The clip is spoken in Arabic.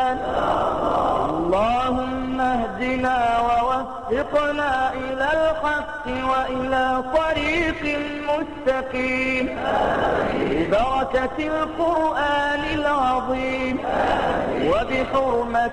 اللهم اهدنا ووفقنا إلى الحق وإلى طريق مستقيم ببركة القرآن العظيم وبحرمة